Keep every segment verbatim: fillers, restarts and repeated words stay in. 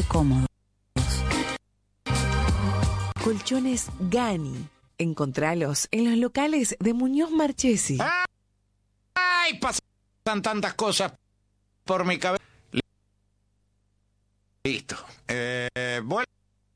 cómodos. Colchones Gani. Encontralos en los locales de Muñoz Marchesi. ¡Ay! Pasan tantas cosas por mi cabeza. Listo. Eh, vuelvo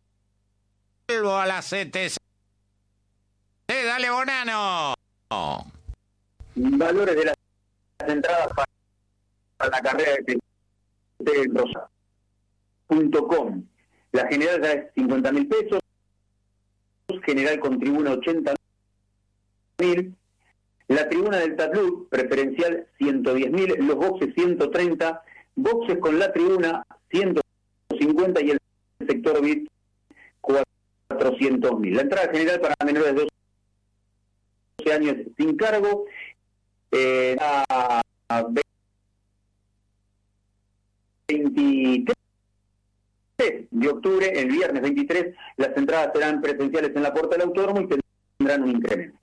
a la C T C. Eh, dale, Bonano. Valores de las entradas para la carrera de Rosa punto com. La general ya es cincuenta mil pesos. General con tribuna ochenta mil. La tribuna del Tatlú, preferencial ciento diez mil. Los boxes ciento treinta. Boxes con la tribuna ciento cincuenta y el sector V I P cuatrocientos mil. La entrada general para menores de doce años sin cargo. Eh, a veintitrés de octubre, el viernes veintitrés, las entradas serán presenciales en la puerta del autódromo y tendrán un incremento.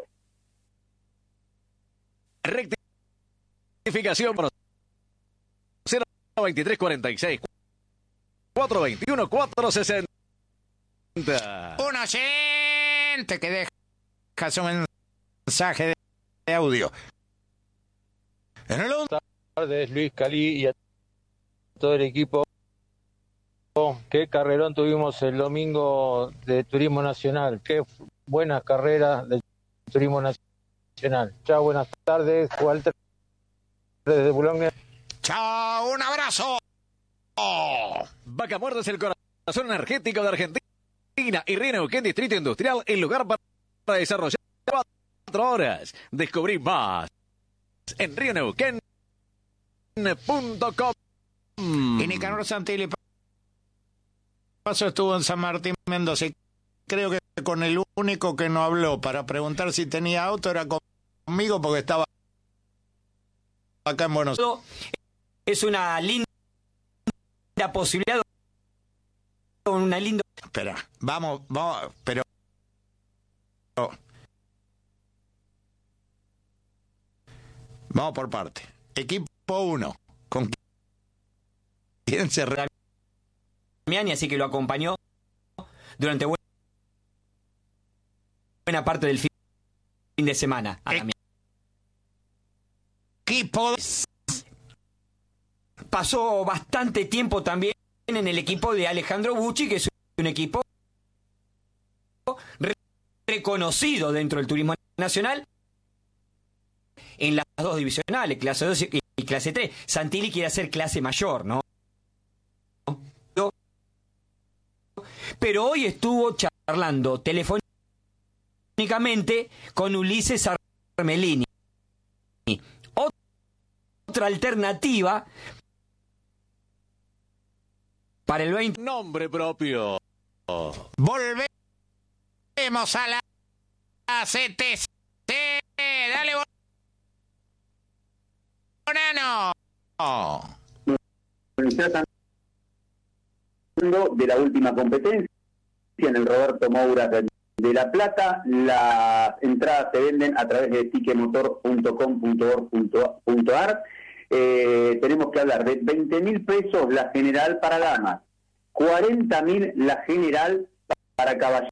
Rectificación por cero veintitrés cuarenta y seis cuatro veintiuno cuatro sesenta. Un oyente que deja su mensaje de audio. En el Buenas tardes, Luis Cali y a todo el equipo. Qué carrerón tuvimos el domingo de Turismo Nacional. Qué buena carrera del Turismo Nacional. Chao, buenas tardes. Walter desde Boulogne. Chao, un abrazo. Vaca Muerta es el corazón energético de Argentina y Río Neuquén Distrito Industrial, el lugar para desarrollar cuatro horas. Descubrí más en río neuquén punto com. Y Nicanor Santilli Paso estuvo en San Martín, Mendoza. Creo que con el único que no habló para preguntar si tenía auto era conmigo, porque estaba acá en Buenos Aires. Es una linda posibilidad, una linda... Espera, vamos, vamos, pero... Vamos por parte. Equipo uno. ¿Con quién se re... Miani, así que lo acompañó durante buena parte del fin de semana. A la equipo pasó bastante tiempo también en el equipo de Alejandro Bucci, que es un equipo re reconocido dentro del turismo nacional en las dos divisionales, clase dos y clase tres. Santilli quiere hacer clase mayor, ¿no? Pero hoy estuvo charlando telefónicamente con Ulises Armelini. Otra alternativa para el veinte. Nombre propio. Volvemos a la C T C. Dale, Bonano. De la última competencia en el Roberto Moura de La Plata. Las entradas se venden a través de tiquemotor punto com punto org punto ar. Eh, tenemos que hablar de veinte mil pesos la general para damas, cuarenta mil la general para caballeros.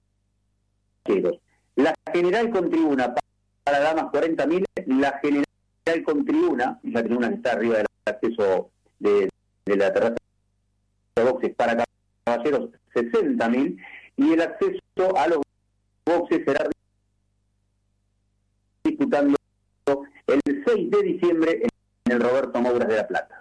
La general con tribuna para damas cuarenta mil, la general con tribuna, la tribuna que está arriba del acceso de, de la terraza de boxes para caballeros sesenta mil, y el acceso a los boxes será disputando el seis de diciembre en el Roberto Moura de La Plata.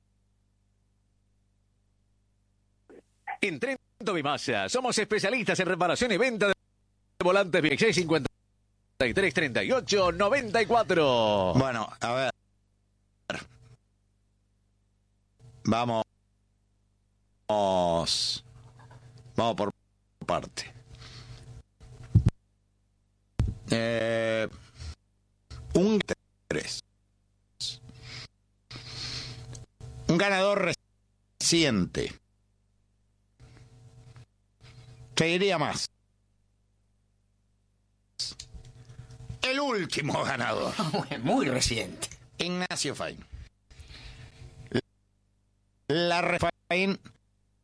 En Trento Bimasa somos especialistas en reparación y venta de volantes V I X cincuenta y tres treinta y ocho noventa y cuatro. Bueno, a ver. Vamos. Vamos. Vamos por parte. Eh, un tres. Un ganador reciente. Te diría más. El último ganador. Muy reciente. Ignacio Fain. La Refaín